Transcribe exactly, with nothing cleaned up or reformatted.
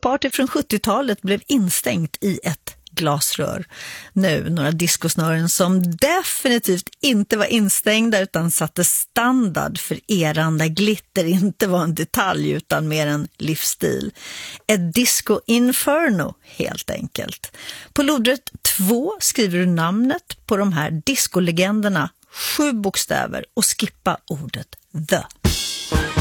discoparty från sjuttiotalet blev instängt i ett glasrör. Nu några discosnören som definitivt inte var instängda utan satte standard för eran där glitter inte var en detalj utan mer en livsstil. Ett disco inferno helt enkelt. På lodrätt två skriver du namnet på de här discolegenderna, sju bokstäver och skippa ordet the.